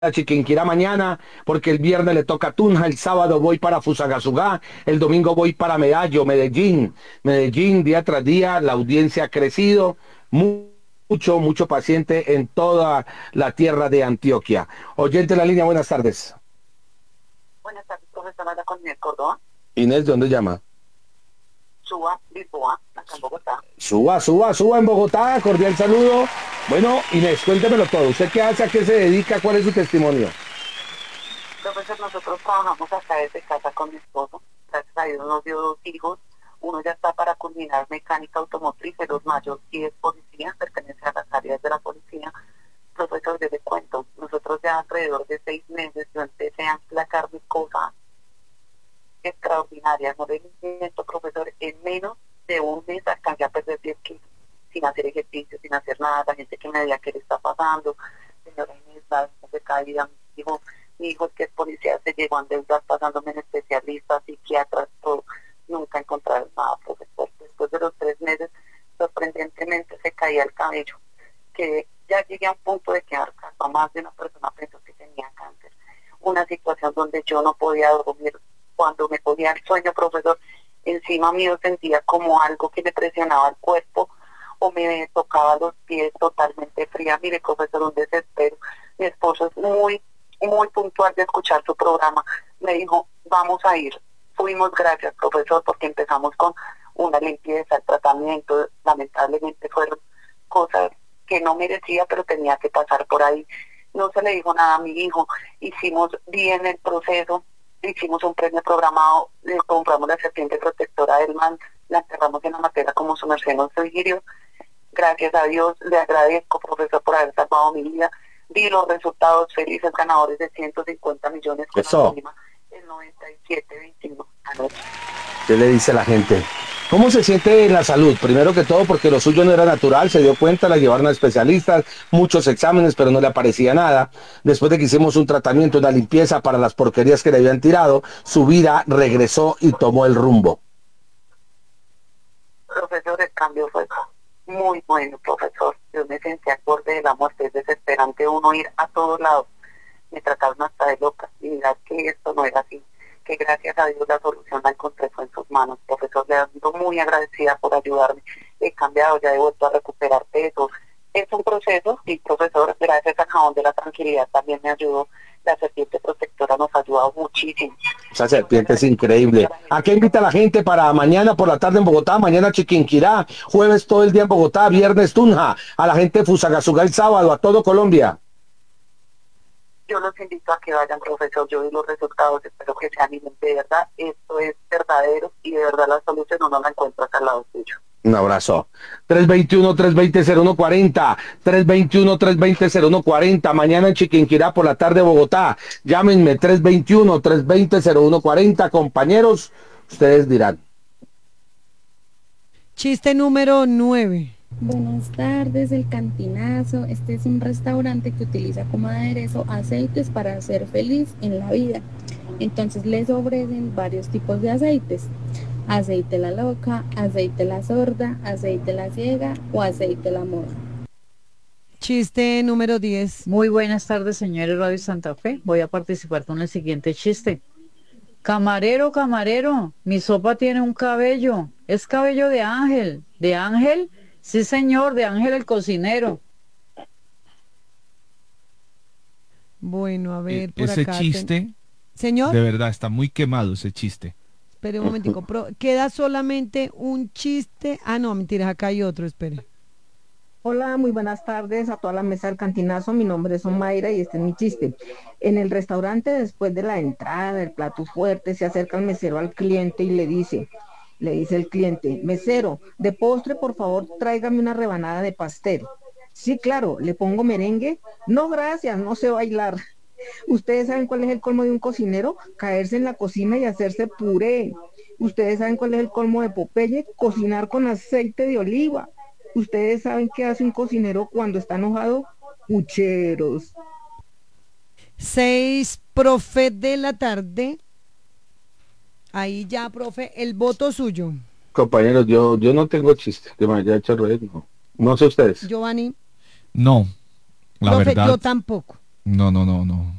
a Chiquinquirá mañana, porque el viernes le toca Tunja, el sábado voy para Fusagasugá, el domingo voy para Medallo, Medellín. Medellín, día tras día, la audiencia ha crecido, mucho paciente en toda la tierra de Antioquia. Oyente de la línea, buenas tardes. Buenas tardes, profesor. Habla con Inés Córdoba. Inés, ¿de dónde llama? Suba, Lisboa, acá en Bogotá. Suba en Bogotá, cordial saludo. Bueno, Inés, cuéntemelo todo. ¿Usted qué hace? ¿A qué se dedica? ¿Cuál es su testimonio? Profesor, nosotros trabajamos acá desde casa con mi esposo. Gracias a Dios nos dio dos hijos. Uno ya está para culminar mecánica automotriz, el dos mayor y es policía, pertenece a las áreas de la policía. Profesor, yo le cuento, nosotros ya alrededor de 6 meses yo empecé a emplacar mis cosas extraordinarias. No le miento, profesor, en menos de un mes alcancé a perder 10 kilos, sin hacer ejercicio, sin hacer nada. La gente que me decía qué le está pasando, señora Inés, la de caída, mi hijo que es policía se llegó a endeudar pasándome en especialistas, psiquiatras, todo. Nunca encontraron nada, profesor. Después de los 3 meses, sorprendentemente se caía el cabello, que ya llegué a un punto de quedar calva. Más de una persona pensó que tenía cáncer. Una situación donde yo no podía dormir. Cuando me ponía el sueño, profesor, encima mío sentía como algo que me presionaba el cuerpo o me tocaba los pies, totalmente fría. Mire, profesor, un desespero. Mi esposo es muy puntual de escuchar su programa. Me dijo, vamos a ir. Fuimos, gracias, profesor, porque empezamos con una limpieza, el tratamiento. Lamentablemente fueron cosas que no merecía, pero tenía que pasar por ahí. No se le dijo nada a mi hijo. Hicimos bien el proceso. Hicimos un premio programado, le compramos la serpiente protectora del man, la enterramos en la materia como su merced nos sugirió. Gracias a Dios, le agradezco, profesor, por haber salvado mi vida. Vi los resultados felices, ganadores de 150 millones con Eso. Anónima, el 97-21 anoche. ¿Qué le dice a la gente? ¿Cómo se siente en la salud? Primero que todo, porque lo suyo no era natural, se dio cuenta, la llevaron a especialistas, muchos exámenes, pero no le aparecía nada. Después de que hicimos un tratamiento, una limpieza para las porquerías que le habían tirado, su vida regresó y tomó el rumbo. Profesor, el cambio fue muy bueno, profesor. Yo me sentí al borde de la muerte, es desesperante uno ir a todos lados. Me trataron hasta de loca y mirar que esto no era así, que gracias a Dios la solución la encontré fue en sus manos. Profesor, le ando muy agradecida por ayudarme. He cambiado, ya he vuelto a recuperar peso. Es un proceso y, profesor, gracias al jabón de la tranquilidad también me ayudó. La serpiente protectora nos ha ayudado muchísimo. Esa Yo le serpiente es agradezco mucho increíble. a la ¿A gente qué que invita a la gente para mañana por la tarde en Bogotá, mañana Chiquinquirá, jueves todo el día en Bogotá, viernes Tunja, a la gente de Fusagasugá el sábado, a todo Colombia? yo los invito a que vayan, profesor. Yo vi los resultados, espero que se animen. De verdad, esto es verdadero y de verdad la solución no la encuentro acá al lado suyo. Un abrazo. 321-320-0140. 321-320-0140. Mañana en Chiquinquirá por la tarde Bogotá. Llámenme 321-320-0140. Compañeros, ustedes dirán. Chiste número 9. Buenas tardes, El Cantinazo. Este es un restaurante que utiliza como aderezo aceites para ser feliz en la vida. Entonces les ofrecen varios tipos de aceites. Aceite la loca, aceite la sorda, aceite la ciega o aceite la moda. Chiste número 10. Muy buenas tardes, señores Radio Santa Fe. Voy a participar con el siguiente chiste. Camarero, camarero, mi sopa tiene un cabello. Es cabello de ángel. ¿De ángel? Sí, señor, de ángel el cocinero. Bueno, a ver, por Ese acá. chiste, Señor, de verdad, está muy quemado ese chiste. espere un momentico. Queda solamente un chiste. Ah, no, mentiras, acá hay otro, espere. Hola, muy buenas tardes a toda la mesa del Cantinazo. Mi nombre es Omaira y este es mi chiste. En el restaurante, después de la entrada, del plato fuerte, se acerca el mesero al cliente y le dice el cliente, mesero, de postre, por favor, tráigame una rebanada de pastel. Sí, claro, ¿le pongo merengue? No, gracias, no sé bailar. ¿Ustedes saben cuál es el colmo de un cocinero? Caerse en la cocina y hacerse puré. ¿Ustedes saben cuál es el colmo de Popeye? Cocinar con aceite de oliva. ¿Ustedes saben qué hace un cocinero cuando está enojado? Pucheros. 6, profe de la tarde. Ahí ya, profe, el voto suyo. Compañeros, yo no tengo chiste. Que me haya hecho reír, no. No sé ustedes. Giovanni, No, la profe, yo verdad, tampoco. No, no, no, no.